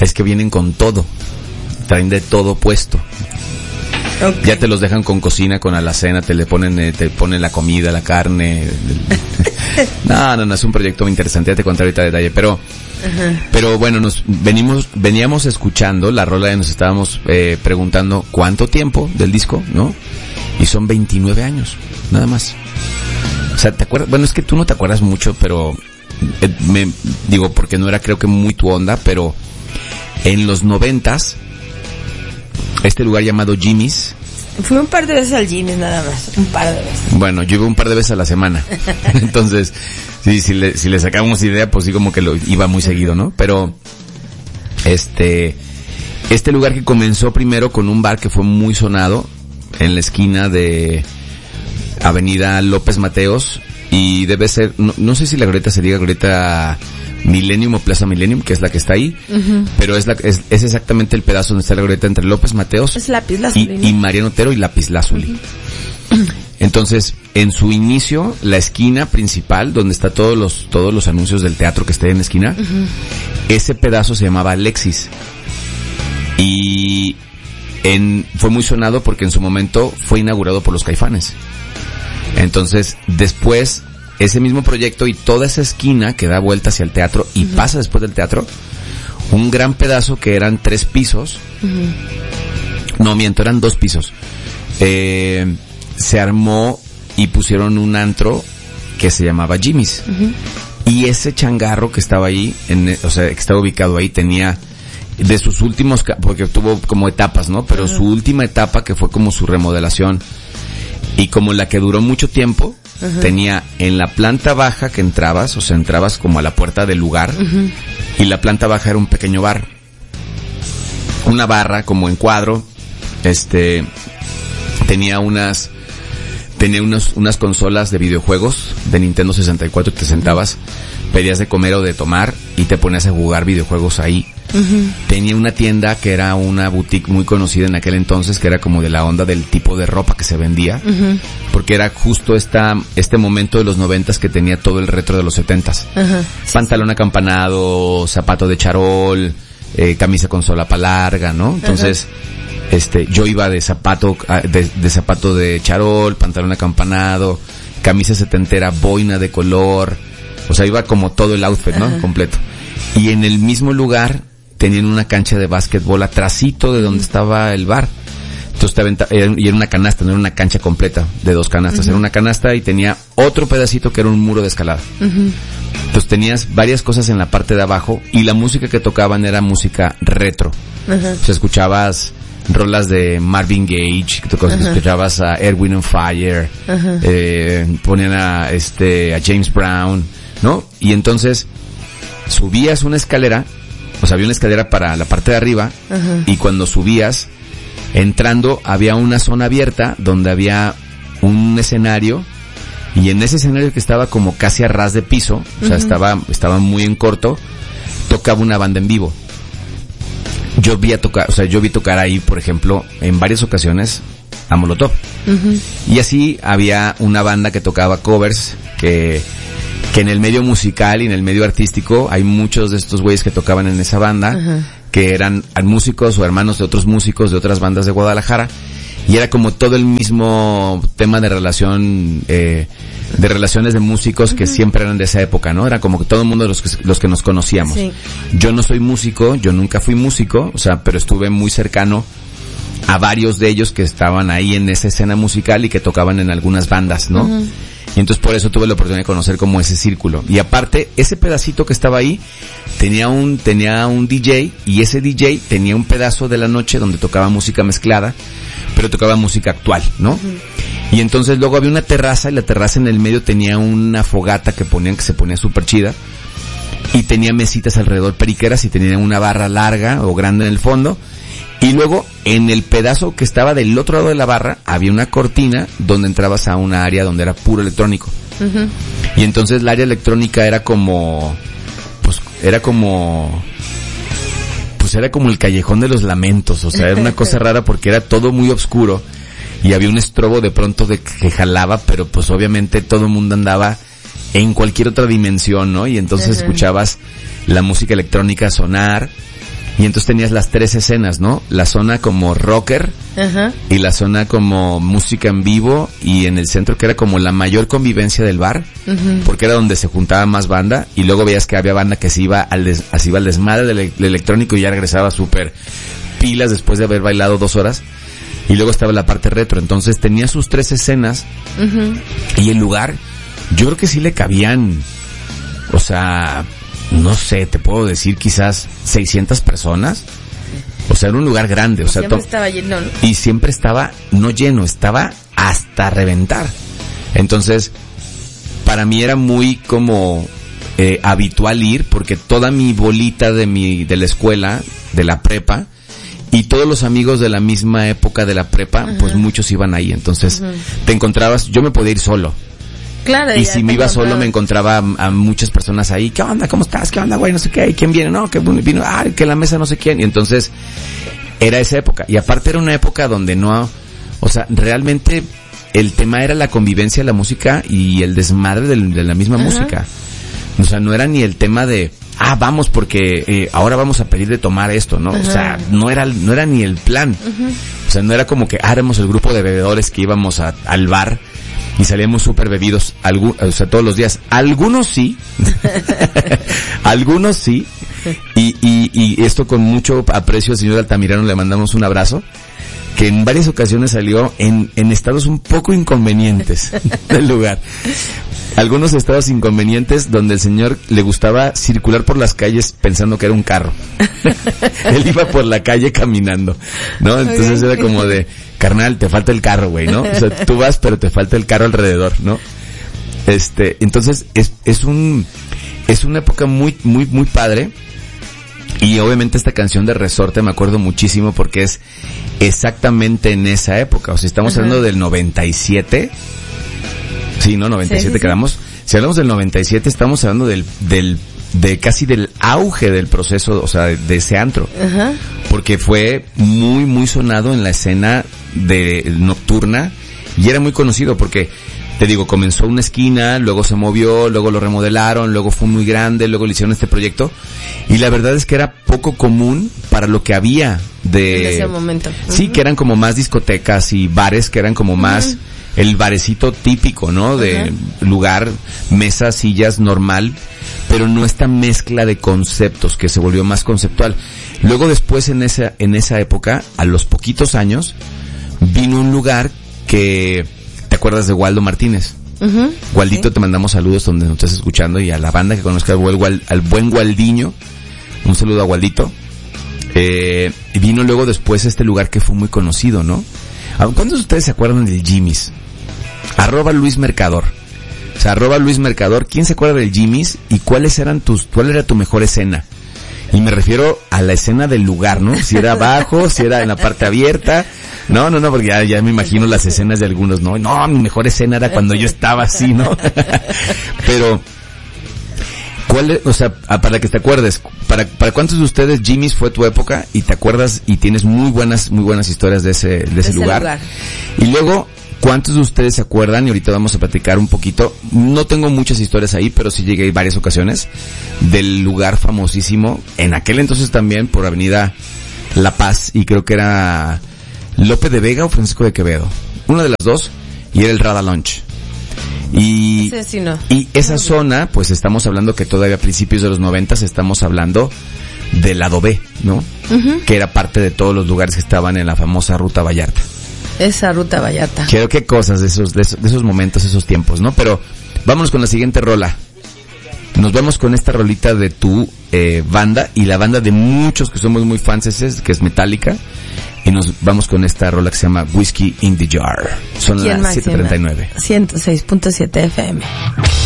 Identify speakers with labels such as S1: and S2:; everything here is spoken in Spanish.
S1: Es que vienen con todo. Traen de todo puesto. Okay. Ya te los dejan con cocina, con alacena, te ponen la comida, la carne. No, es un proyecto muy interesante, ya te contaré ahorita detalle, pero bueno, veníamos escuchando la rola y nos estábamos preguntando cuánto tiempo del disco, ¿no? Y son 29 años, nada más. O sea, ¿te acuerdas? Bueno, es que tú no te acuerdas mucho, pero porque no era, creo que muy tu onda, pero en los 90s, este lugar llamado Jimmy's.
S2: Fui un par de veces al Jimmy's nada más, un par de veces.
S1: Bueno, yo iba un par de veces a la semana. Entonces, sí, si le sacamos idea, pues sí como que lo iba muy seguido, ¿no? Pero, este lugar que comenzó primero con un bar que fue muy sonado en la esquina de Avenida López Mateos, y debe ser, no sé si la glorieta se diga glorieta Millennium o Plaza Millennium, que es la que está ahí, pero es exactamente el pedazo donde está la glorieta entre López Mateos y Mariano Otero y Lapislázuli. Entonces, en su inicio, la esquina principal, donde está todos los anuncios del teatro que está en la esquina, ese pedazo se llamaba Alexis. Y fue muy sonado porque en su momento fue inaugurado por los Caifanes. Entonces, después, ese mismo proyecto y toda esa esquina que da vuelta hacia el teatro y pasa después del teatro, un gran pedazo que eran 3 pisos, no miento, eran 2 pisos, se armó y pusieron un antro que se llamaba Jimmy's. Y ese changarro que estaba ahí, que estaba ubicado ahí, tenía de sus últimos, porque tuvo como etapas, ¿no? Pero su última etapa, que fue como su remodelación, y como la que duró mucho tiempo, tenía en la planta baja que entrabas, entrabas como a la puerta del lugar, y la planta baja era un pequeño bar. Una barra como en cuadro, tenía unas consolas de videojuegos de Nintendo 64, te sentabas, pedías de comer o de tomar y te ponías a jugar videojuegos ahí. Tenía una tienda que era una boutique muy conocida en aquel entonces, que era como de la onda del tipo de ropa que se vendía, porque era justo este momento de los 90s que tenía todo el retro de los 70s. Pantalón acampanado, zapato de charol, camisa con solapa larga, ¿no? Entonces, yo iba de zapato de charol, pantalón acampanado, camisa setentera, boina de color, o sea, iba como todo el outfit, ¿no? Completo. Y en el mismo lugar tenían una cancha de básquetbol atrasito de donde estaba el bar. Entonces y era una canasta, no era una cancha completa de 2 canastas, era una canasta y tenía otro pedacito que era un muro de escalada. Entonces tenías varias cosas en la parte de abajo y la música que tocaban era música retro. O sea, escuchabas rolas de Marvin Gaye, escuchabas a Erwin on Fire, ponían a James Brown, ¿no? Y entonces subías una escalera, o sea, había una escalera para la parte de arriba, y cuando subías, entrando, había una zona abierta donde había un escenario, y en ese escenario que estaba como casi a ras de piso, o sea, estaba muy en corto, tocaba una banda en vivo. Yo vi tocar ahí, por ejemplo, en varias ocasiones a Molotov. Y así había una banda que tocaba covers, que en el medio musical y en el medio artístico hay muchos de estos güeyes que tocaban en esa banda, que eran músicos o hermanos de otros músicos de otras bandas de Guadalajara, y era como todo el mismo tema de relaciones de músicos que siempre eran de esa época, ¿no? Era como que todo el mundo los que nos conocíamos. Sí. Yo no soy músico, yo nunca fui músico, o sea, pero estuve muy cercano a varios de ellos que estaban ahí en esa escena musical y que tocaban en algunas bandas, ¿no? Y entonces por eso tuve la oportunidad de conocer como ese círculo. Y aparte, ese pedacito que estaba ahí tenía un DJ, y ese DJ tenía un pedazo de la noche donde tocaba música mezclada, pero tocaba música actual, ¿no? Y entonces luego había una terraza, y la terraza en el medio tenía una fogata que se ponía súper chida, y tenía mesitas alrededor periqueras, y tenía una barra larga o grande en el fondo. Y luego, en el pedazo que estaba del otro lado de la barra, había una cortina donde entrabas a una área donde era puro electrónico. Y entonces la área electrónica era como el callejón de los lamentos. O sea, era una cosa rara porque era todo muy oscuro. Y había un estrobo de pronto que jalaba, pero pues obviamente todo el mundo andaba en cualquier otra dimensión, ¿no? Y entonces escuchabas la música electrónica sonar. Y entonces tenías las 3 escenas, ¿no? La zona como rocker, y la zona como música en vivo, y en el centro que era como la mayor convivencia del bar, porque era donde se juntaba más banda, y luego veías que había banda que se iba al desmadre del electrónico y ya regresaba súper pilas después de haber bailado 2 horas. Y luego estaba la parte retro. Entonces tenía sus 3 escenas, y el lugar, yo creo que sí le cabían, o sea, no sé, te puedo decir quizás 600 personas. O sea, era un lugar grande. O sea,
S2: siempre estaba lleno, ¿no?
S1: Y siempre estaba, no lleno, estaba hasta reventar. Entonces, para mí era muy como habitual ir, porque toda mi bolita de la escuela, de la prepa, y todos los amigos de la misma época de la prepa, pues muchos iban ahí. Entonces, te encontrabas, yo me podía ir solo.
S2: Claro,
S1: y si me iba solo me encontraba a muchas personas ahí. ¿Qué onda? ¿Cómo estás? ¿Qué onda, güey? No sé qué. ¿Y quién viene? No, que vino. Que la mesa no sé quién. Y entonces era esa época. Y aparte era una época donde no, o sea, realmente el tema era la convivencia de la música y el desmadre de la misma música. O sea, no era ni el tema de, vamos porque ahora vamos a pedir de tomar esto, ¿no? O sea, no era ni el plan. O sea, no era como que éramos el grupo de bebedores que íbamos al bar y salíamos súper bebidos, o sea, todos los días. Algunos sí, algunos sí, y esto con mucho aprecio al señor Altamirano, le mandamos un abrazo, que en varias ocasiones salió en estados un poco inconvenientes del lugar. Algunos estados inconvenientes donde el señor le gustaba circular por las calles pensando que era un carro. Él iba por la calle caminando, ¿no? Entonces era como de, carnal, te falta el carro, güey, ¿no? O sea, tú vas, pero te falta el carro alrededor, ¿no? Entonces es una época muy, muy, muy padre. Y obviamente esta canción de Resorte me acuerdo muchísimo porque es exactamente en esa época. O sea, estamos hablando del 97. Sí, ¿no? 97 quedamos. Sí. Si hablamos del 97, estamos hablando de casi del auge del proceso, o sea, de ese antro. Porque fue muy, muy sonado en la escena de nocturna y era muy conocido porque, te digo, comenzó una esquina, luego se movió, luego lo remodelaron, luego fue muy grande, luego le hicieron este proyecto y la verdad es que era poco común para lo que había en
S2: ese momento.
S1: Sí, que eran como más discotecas y bares que eran como más el barecito típico, ¿no? De lugar, mesas, sillas, normal, pero no esta mezcla de conceptos que se volvió más conceptual. Luego después en esa época, a los poquitos años, vino un lugar que, ¿te acuerdas de Waldo Martínez? Waldito, te mandamos saludos donde nos estés escuchando y a la banda que conozca al buen Waldiño, un saludo a Waldito. Y vino luego después este lugar que fue muy conocido, ¿no? ¿Cuántos de ustedes se acuerdan del Jimmy's? @Luis Mercador. O sea, @Luis Mercador. ¿Quién se acuerda del Jimmy's? ¿Y cuál era tu mejor escena? Y me refiero a la escena del lugar, ¿no? Si era abajo, si era en la parte abierta. No, porque ya me imagino las escenas de algunos, ¿no? No, mi mejor escena era cuando yo estaba así, ¿no? Pero, o sea, para que te acuerdes, para cuántos de ustedes Jimmy's fue tu época y te acuerdas y tienes muy buenas historias de ese lugar? Y luego, ¿cuántos de ustedes se acuerdan? Y ahorita vamos a platicar un poquito. No tengo muchas historias ahí, pero sí llegué varias ocasiones del lugar famosísimo, en aquel entonces también por Avenida La Paz, y creo que era Lope de Vega o Francisco de Quevedo, una de las dos, y era el Rada Lunch. Y esa zona, pues estamos hablando que todavía a principios de los 90 estamos hablando del lado B, ¿no? Que era parte de todos los lugares que estaban en la famosa Ruta Vallarta.
S2: Esa Ruta Vallarta.
S1: Qué cosas de esos momentos, esos tiempos, ¿no? Pero vámonos con la siguiente rola. Nos vemos con esta rolita de tu banda y la banda de muchos que somos muy fans, que es Metallica. Y nos vamos con esta rola que se llama Whiskey in the Jar. Son las 7:39.
S2: 106.7 FM.